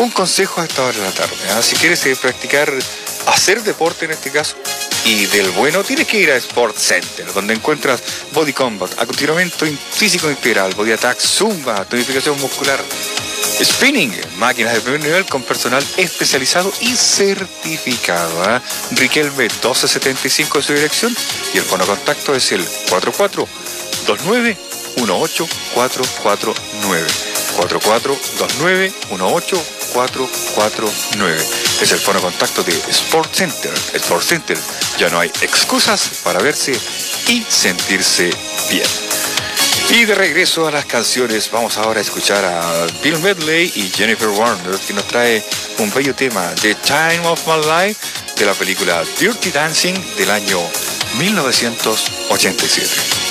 un consejo a esta hora de la tarde. Si quieres practicar, hacer deporte en este caso, y del bueno, tienes que ir a Sport Center, donde encuentras Body Combat, acondicionamiento físico integral, Body Attack, Zumba, tonificación muscular, spinning, máquinas de primer nivel con personal especializado y certificado. Riquelme 1275 de su dirección, y el fono contacto es el 4429 18449. 4429 18449. Es el fono contacto de Sport Center. Sport Center, ya no hay excusas para verse y sentirse bien. Y de regreso a las canciones, vamos ahora a escuchar a Bill Medley y Jennifer Warner, que nos trae un bello tema, The Time of My Life, de la película Dirty Dancing del año 1987.